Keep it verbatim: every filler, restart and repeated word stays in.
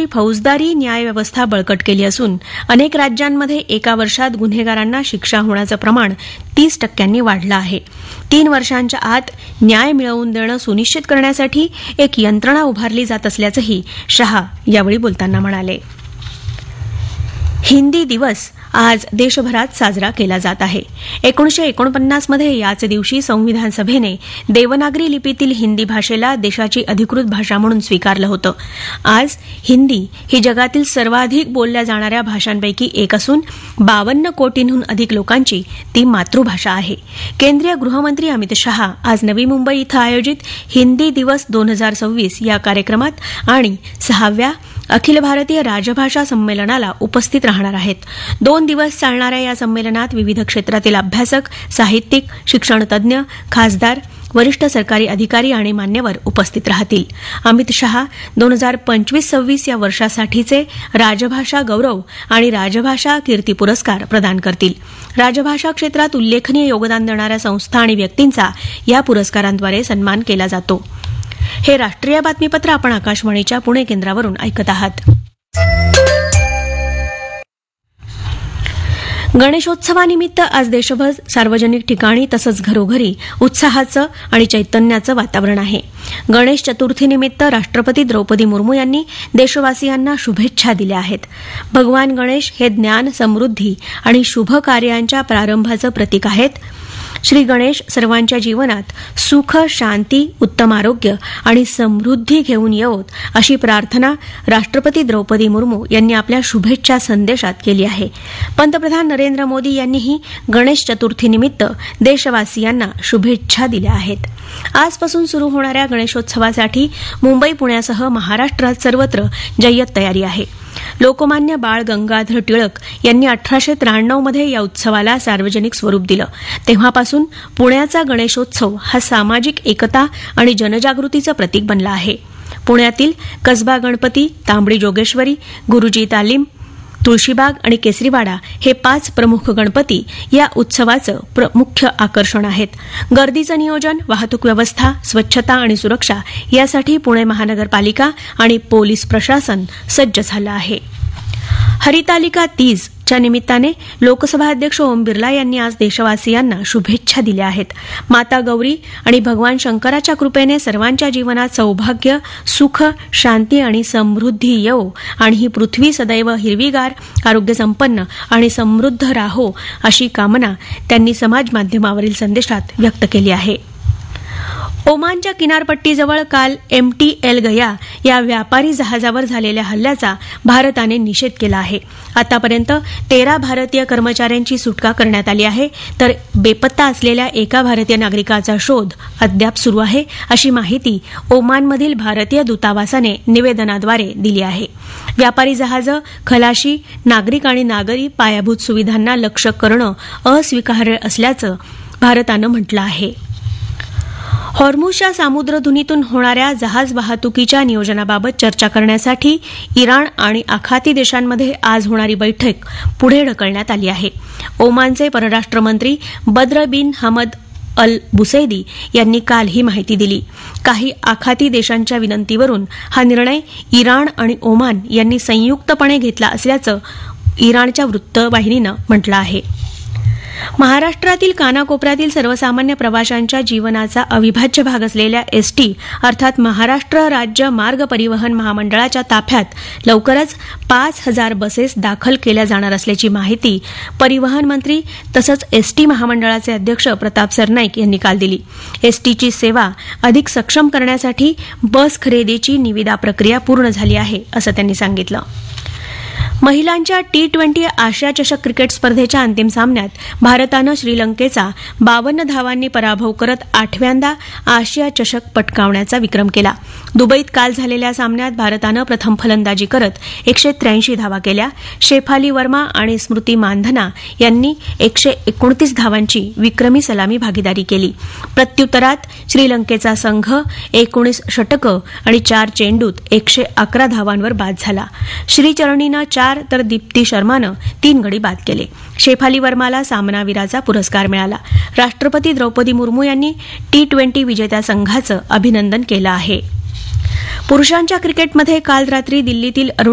देशाची फौजदारी न्यायव्यवस्था बळकट केली असून अनेक राज्यांमध्ये एका वर्षात गुन्हेगारांना शिक्षा होण्याचं प्रमाण तीस टक्क्यांनी वाढलं आहे. तीन वर्षांच्या आत न्याय मिळवून देणं सुनिश्चित करण्यासाठी एक यंत्रणा उभारली जात असल्याचंही शहा यावेळी बोलताना म्हणाले. हिंदी दिवस आज देशभरात साजरा केला जात आहे. एकोणीसशे एकोणपन्नास मध्ये याच दिवशी संविधान सभेने देवनागरी लिपीतील हिंदी भाषेला देशाची अधिकृत भाषा म्हणून स्वीकारलं होतं. आज हिंदी ही जगातील सर्वाधिक बोलल्या जाणाऱ्या भाषांपैकी एक असून बावन्न कोटींहून अधिक लोकांची ती मातृभाषा आहे. केंद्रीय गृहमंत्री अमित शहा आज नवी मुंबई इथं आयोजित हिंदी दिवस दोन हजार सव्वीस या कार्यक्रमात आणि सहाव्या अखिल भारतीय राजभाषा संमेलनाला उपस्थित राहणार आहेत. दोन दिवस चालणाऱ्या या संमेलनात विविध क्षेत्रातील अभ्यासक, साहित्यिक, शिक्षणतज्ञ, खासदार, वरिष्ठ सरकारी अधिकारी आणि मान्यवर उपस्थित राहतील. अमित शहा दोन हजार पंचवीस सव्वीस या वर्षासाठीचे राजभाषा गौरव आणि राजभाषा कीर्ती पुरस्कार प्रदान करतील. राजभाषा क्षेत्रात उल्लेखनीय योगदान देणाऱ्या संस्था आणि व्यक्तींचा या पुरस्कारांद्वारे सन्मान केला जातो. हे राष्ट्रीय बातमीपत्र आपण आकाशवाणीच्या पुणे केंद्रावरून ऐकत आहात. गणेशोत्सवानिमित्त आज देशभर सार्वजनिक ठिकाणी तसंच घरोघरी उत्साहाचं आणि चैतन्याचं वातावरण आहे. गणेश चतुर्थीनिमित्त राष्ट्रपती द्रौपदी मुर्मू यांनी देशवासियांना शुभेच्छा दिल्या आहेत. भगवान गणेश हे ज्ञान, समृद्धी आणि शुभ कार्यांच्या प्रारंभाचं प्रतीक आहेत. श्री गणेश सर्वांच्या जीवनात सुख, शांती, उत्तम आरोग्य आणि समृद्धी घेऊन येवोत अशी प्रार्थना राष्ट्रपती द्रौपदी मुर्मू यांनी आपल्या शुभेच्छा संदेशात केली आहे. पंतप्रधान नरेंद्र मोदी यांनीही गणेश चतुर्थीनिमित्त देशवासियांना शुभेच्छा दिल्या आहेत. आजपासून सुरू होणाऱ्या गणेशोत्सवासाठी मुंबई, पुण्यासह महाराष्ट्रात सर्वत्र जय्यत तयारी आहे. लोकमान्य बाळ गंगाधर टिळक यांनी अठराशे त्र्याण्णव मध्ये या उत्सवाला सार्वजनिक स्वरूप दिलं. तेव्हापासून पुण्याचा गणेशोत्सव हा सामाजिक एकता आणि जनजागृतीचं प्रतीक बनला आहे. पुण्यातील कसबा गणपती, तांबडी जोगेश्वरी, गुरुजी तालीम, तुळशीबाग आणि केसरीवाडा हे पाच प्रमुख गणपती या उत्सवाचं मुख्य आकर्षण आहेत. गर्दीचं नियोजन, वाहतूक व्यवस्था, स्वच्छता आणि सुरक्षा यासाठी पुणे महानगरपालिका आणि पोलीस प्रशासन सज्ज झालं आहे. हरितालिका तीज च्या निमित्ताने लोकसभा अध्यक्ष ओम बिर्ला यांनी आज देशवासियांना शुभेच्छा दिल्या आहेत. माता गौरी आणि भगवान शंकराच्या कृपेने सर्वांच्या जीवनात सौभाग्य, सुख, शांती आणि समृद्धी येवो आणि ही पृथ्वी सदैव हिरवीगार, आरोग्यसंपन्न आणि समृद्ध राहो अशी कामना त्यांनी समाज माध्यमावरील संदेशात व्यक्त केली आहे. ओमानच्या किनारपट्टीजवळ काल एम टी एल गया या व्यापारी जहाजावर झालेल्या हल्ल्याचा भारताने निषेध केला आहे. आतापर्यंत तेरा भारतीय कर्मचाऱ्यांची सुटका करण्यात आली आहे, तर बेपत्ता असलेल्या एका भारतीय नागरिकाचा शोध अद्याप सुरू आहे, अशी माहिती ओमानमधील भारतीय दूतावासाने निवेदनाद्वारे दिली आहे. व्यापारी जहाजं, खलाशी, नागरिक आणि नागरी पायाभूत सुविधांना लक्ष्य करणं अस्वीकार्य असल्याचं भारतानं म्हटलं आहे. हॉर्मुझच्या सामुद्रधुनीतून होणाऱ्या जहाज वाहतुकीच्या नियोजनाबाबत चर्चा करण्यासाठी इराण आणि आखाती देशांमध्ये आज होणारी बैठक पुढे ढकलण्यात आली आहे. ओमानचे परराष्ट्र मंत्री बद्र बिन हमद अल बुसैदी यांनी काल ही माहिती दिली. काही आखाती देशांच्या विनंतीवरून हा निर्णय इराण आणि ओमान यांनी संयुक्तपणे घेतला असल्याचं इराणच्या वृत्तवाहिनीनं म्हटलं आहे. महाराष्ट्रातील कानाकोपऱ्यातील सर्वसामान्य प्रवाशांच्या जीवनाचा अविभाज्य भाग असलेल्या एसटी अर्थात महाराष्ट्र राज्य मार्ग परिवहन महामंडळाच्या ताफ्यात लवकरच पाच हजार बसेस दाखल केल्या जाणार असल्याची माहिती परिवहन मंत्री तसंच एसटी महामंडळाचे अध्यक्ष प्रताप सरनाईक यांनी काल दिली. एसटीची सेवा अधिक सक्षम करण्यासाठी बस खरेदीची निविदा प्रक्रिया पूर्ण झाली आहे असं त्यांनी सांगितलं. महिलांच्या टी ट्वेंटी आशिया चषक क्रिकेट स्पर्धेच्या अंतिम सामन्यात भारतानं श्रीलंकेचा बावन्न धावांनी पराभव करत आठव्यांदा आशिया चषक पटकावण्याचा विक्रम केला. दुबईत काल झालेल्या सामन्यात भारतानं प्रथम फलंदाजी करत एकशे त्र्याऐंशी धावा केल्या. शेफाली वर्मा आणि स्मृती मानधना यांनी एकशे एकोणतीस धावांची विक्रमी सलामी भागीदारी केली. प्रत्युत्तरात श्रीलंकेचा संघ एकोणीस षटकं आणि चार चेंडूत एकशे अकरा धावांवर बाद झाला. श्रीचरणीनं चार तर दीप्ती शर्मानं तीन गडी बाद केले. शेफाली वर्माला सामनावीराचा पुरस्कार मिळाला. राष्ट्रपती द्रौपदी मुर्मू यांनी टी ट्वेंटी विजेत्या संघाचं अभिनंदन केलं आहे. पुरुषांच्या क्रिकेटमध्ये काल रात्री दिल्लीतील